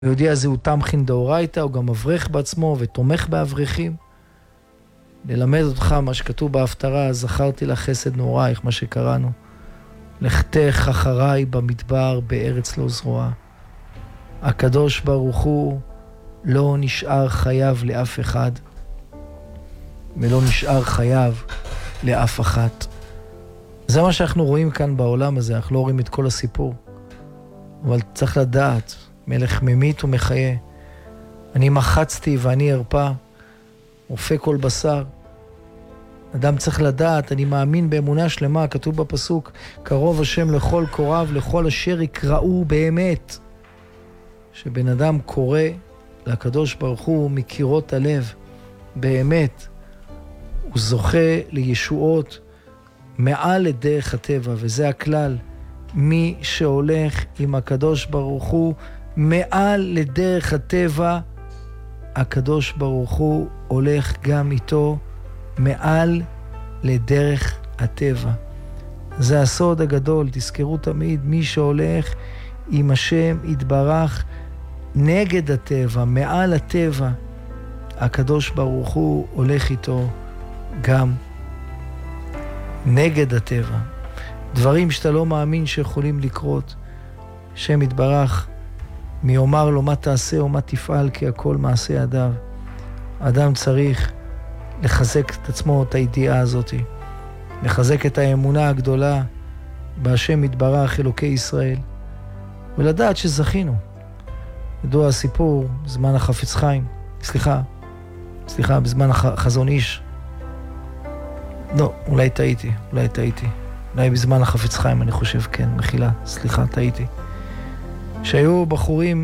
היהודי הזה הוא תמכין דאורייתא, הוא גם אברך בעצמו ותומך באברכים. ללמד אותך מה שכתוב בהפטרה, זכרתי לך חסד נעורייך, מה שקראנו. לכתך אחריי במדבר בארץ לא זרועה. הקדוש ברוך הוא לא נשאר חייב לאף אחד, ולא נשאר חייב לאף אחת. זה מה שאנחנו רואים כאן בעולם הזה, אנחנו לא רואים את כל הסיפור. אבל צריך לדעת, מלך ממית ומחיה. אני מחצתי ואני ארפא, רופא כל בשר. אדם צריך לדעת, אני מאמין באמונה שלמה, כתוב בפסוק, קרוב השם לכל קוריו, לכל אשר יקראו באמת. שבן אדם קורא לקדוש ברוך הוא מקירות הלב, באמת, הוא זוכה לישועות מעל לדרך הטבע, וזה הכלל. מי שהולך עם הקדוש ברוך הוא מעל לדרך הטבע, הקדוש ברוך הוא הולך גם איתו מעל לדרך הטבע. זה הסוד הגדול, תזכרו תמיד, מי שהולך עם השם יתברך נגד הטבע, מעל הטבע, הקדוש ברוך הוא הולך איתו גם נגד הטבע. דברים שאתה לא מאמין שיכולים לקרות, השם יתברך מי אומר לו מה תעשה או מה תפעל, כי הכל מעשה ידיו. האדם צריך לחזק את עצמו, את הידיעה הזאת, לחזק את האמונה הגדולה בהשם יתברך אלוקי ישראל, ולדעת שזכינו. ידוע הסיפור בזמן החפץ חיים, בזמן החזון איש. לא, אולי טעיתי. אולי בזמן החפץ חיים, אני חושב, כן, מחילה, סליחה, טעיתי. שהיו בחורים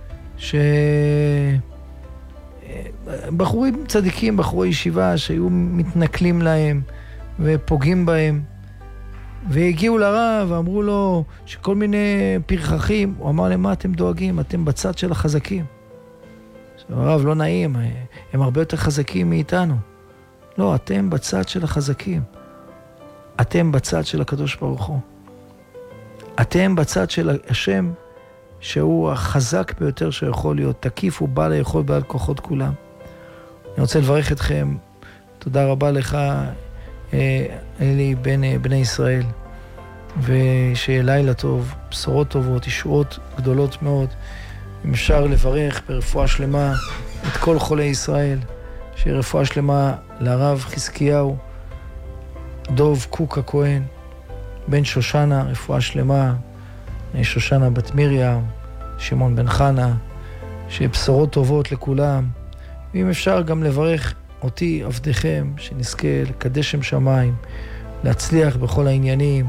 בחורים צדיקים, בחורי ישיבה, שהיו מתנכלים להם ופוגעים בהם, והגיעו לרב ואמרו לו שכל מיני פרחחים. הוא אמר להם, מה אתם דואגים? אתם בצד של החזקים. הרב, לא נעים, הם הרבה יותר חזקים מאיתנו. לא, אתם בצד של החזקים. אתם בצד של הקדוש ברוך הוא. אתם בצד של השם, שהוא החזק ביותר שיכול להיות, תקיף ובעל היכול בעל כוחות כולם. אני רוצה לברך אתכם, תודה רבה לך, אלי בני ישראל, ושיהיה לילה טוב, בשורות טובות, ישועות גדולות מאוד. אם אפשר לברך ברפואה שלמה את כל חולי ישראל, שיהיה רפואה שלמה לרב חזקיהו, דוב קוק הכהן, בן שושנה, רפואה שלמה, שושנה בת מרים, שמעון בן חנה, שיהיה בשורות טובות לכולם. ואם אפשר גם לברך אותי, עבדיכם, שנזכה לקדש שם שמיים, להצליח בכל העניינים,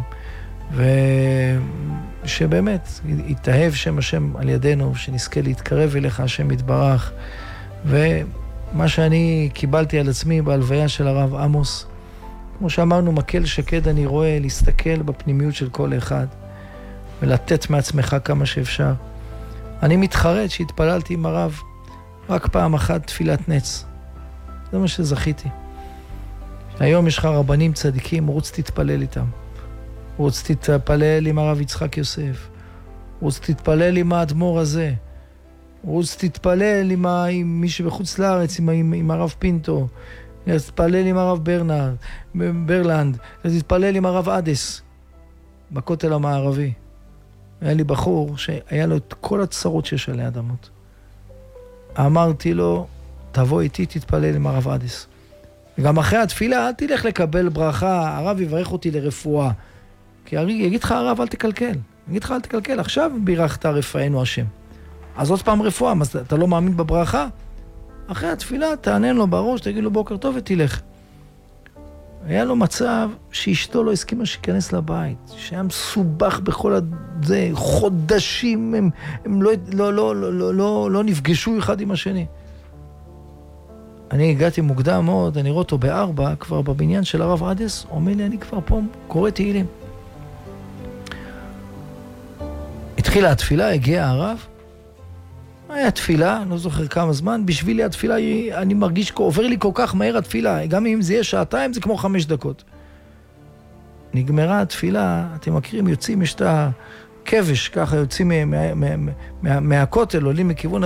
ושבאמת יתאהב שם השם על ידינו, שנזכה להתקרב אליך השם יתברך. ומה שאני קיבלתי על עצמי בהלוויה של הרב עמוס, כמו שאמרנו, מקל שקד אני רואה, להסתכל בפנימיות של כל אחד, ולתת מעצמך כמה שאפשר. אני מתחרט שהתפללתי עם הרב רק פעם אחת תפילת נץ. זה מה שזכיתי. היום יש לך רבנים צדיקים, רוץ תתפלל איתם. רוץ תתפלל עם הרב יצחק יוסף. רוץ תתפלל עם האדמו"ר הזה. רוץ תתפלל עם מי שבחוץ לארץ, עם הרב פינטו. תתפלל עם הרב ברלנד. תתפלל עם הרב אדס בכותל המערבי. היה לי בחור שהיה לו את כל הצרות שיש עלי אדמות. אמרתי לו, תבוא איתי, תתפלל עם הרב אדס. וגם אחרי התפילה, אל תלך לקבל ברכה, הרב יברך אותי לרפואה. כי יגיד לך הרב, אל תקלקל. עכשיו בירכת רפאנו השם. אז עוד פעם רפואה, אז אתה לא מאמין בברכה? אחרי התפילה, תענן לו בראש, תגיד לו בוקר טוב ותלך. היה לו מצב שאשתו לא הסכימה שיכנס לבית, שהיה מסובך בכל זה, חודשים הם לא נפגשו אחד עם השני. אני הגעתי מוקדם מאוד, אני רואה אותו ב4, כבר בבניין של הרב אדס, אומר לי, אני כבר פה קורא תהילים. התחילה התפילה, הגיע הרב, היה תפילה, לא זוכר כמה זמן, בשבילי התפילה, אני מרגיש, עובר לי כל כך מהר התפילה, גם אם זה יהיה שעתיים, זה כמו 5 דקות. נגמרה התפילה, אתם מכירים, יוצאים, יש את כבש, ככה יוצאים מהכותל, עולים מכיוון